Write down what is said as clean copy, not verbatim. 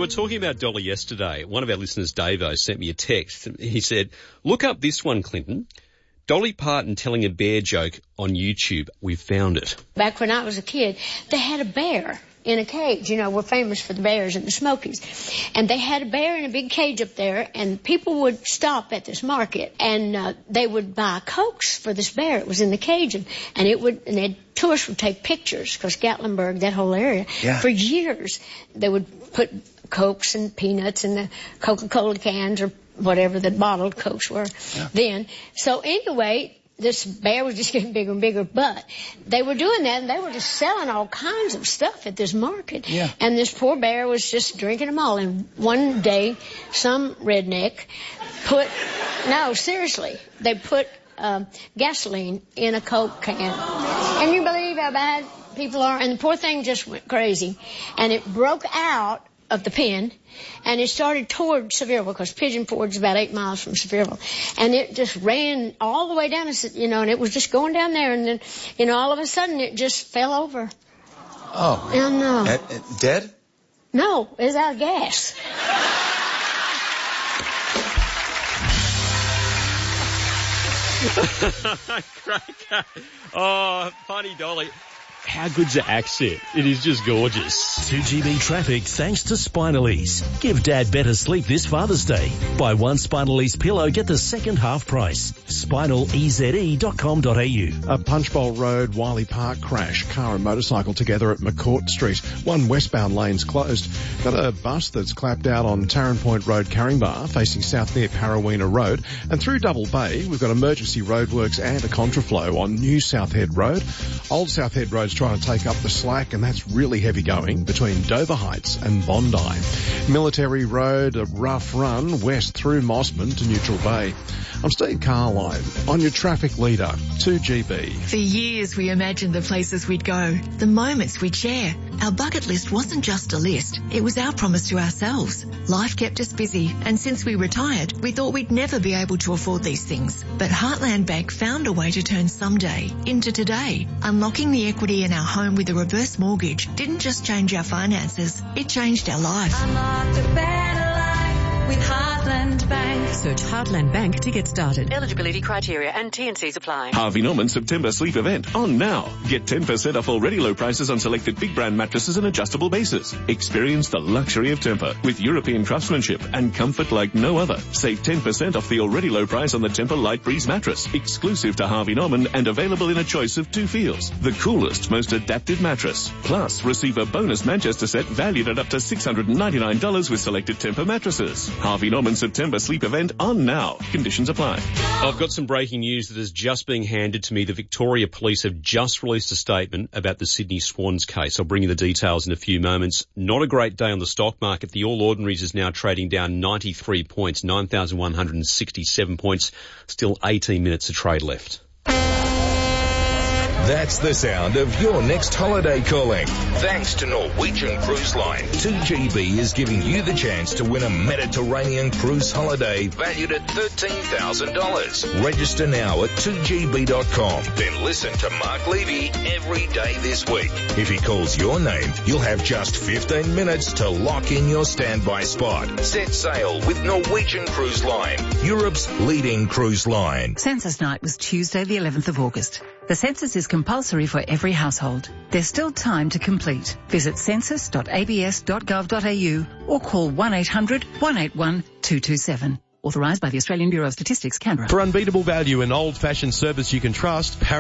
were talking about Dolly yesterday. One of our listeners, Davo, sent me a text. He said, look up this one, Clinton. Dolly Parton telling a bear joke on YouTube. We've found it. Back when I was a kid, they had a bear in a cage. You know, we're famous for the bears in the Smokies. And they had a bear in a big cage up there, and people would stop at this market, and they would buy Cokes for this bear. It was in the cage, and tourists would take pictures, because Gatlinburg, that whole area, for years, they would put Cokes and peanuts in the Coca-Cola cans or whatever the bottled Cokes were then. So anyway, this bear was just getting bigger and bigger, but they were doing that, and they were just selling all kinds of stuff at this market. Yeah. And this poor bear was just drinking them all. And one day, some redneck they put gasoline in a Coke can. Can you believe how bad people are? And the poor thing just went crazy, and it broke out of the pen, and it started toward Sevierville, because Pigeon Ford's about 8 miles from Sevierville, and it just ran all the way down, and it was just going down there, and then, all of a sudden it just fell over. Oh. And, dead? No, it was out of gas. Cracker. Oh, funny Dolly. How good's the accent? It is just gorgeous. 2GB traffic thanks to Spinalese. Give Dad better sleep this Father's Day. Buy one Spinalese pillow, get the second half price. SpinalEze.com.au. A Punchbowl Road, Wiley Park crash. Car and motorcycle together at McCourt Street. One westbound lane's closed. Got a bus that's clapped out on Tarrant Point Road, Caringbah, facing south near Parawina Road. And through Double Bay, we've got emergency roadworks and a contraflow on New South Head Road. Old South Head Road's trying to take up the slack, and that's really heavy going between Dover Heights and Bondi. Military Road, a rough run west through Mossman to Neutral Bay. I'm Steve Carline on your traffic leader, 2GB. For years we imagined the places we'd go, the moments we'd share. Our bucket list wasn't just a list, it was our promise to ourselves. Life kept us busy, and since we retired, we thought we'd never be able to afford these things. But Heartland Bank found a way to turn someday into today. Unlocking the equity in our home with a reverse mortgage didn't just change our finances, it changed our life. Unlock a better life with Heartland Bank. Search Heartland Bank to get started. Eligibility criteria and T&Cs apply. Harvey Norman September sleep event on now. Get 10% off already low prices on selected big brand mattresses and adjustable bases. Experience the luxury of Tempur with European craftsmanship and comfort like no other. Save 10% off the already low price on the Tempur Light Breeze mattress, exclusive to Harvey Norman and available in a choice of 2 feels. The coolest, most adaptive mattress. Plus, receive a bonus Manchester set valued at up to $699 with selected Tempur mattresses. Harvey Norman September sleep event on now. Conditions apply. I've got some breaking news that is just being handed to me. The Victoria Police have just released a statement about the Sydney Swans case. I'll bring you the details in a few moments. Not a great day on the stock market. The All Ordinaries is now trading down 93 points, 9,167 points. Still 18 minutes of trade left. That's the sound of your next holiday calling. Thanks to Norwegian Cruise Line, 2GB is giving you the chance to win a Mediterranean cruise holiday valued at $13,000. Register now at 2gb.com. Then listen to Mark Levy every day this week. If he calls your name, you'll have just 15 minutes to lock in your standby spot. Set sail with Norwegian Cruise Line, Europe's leading cruise line. Census night was Tuesday, the 11th of August. The census is compulsory for every household. There's still time to complete. Visit census.abs.gov.au or call 1-800-181-227. Authorised by the Australian Bureau of Statistics, Canberra. For unbeatable value and old-fashioned service you can trust,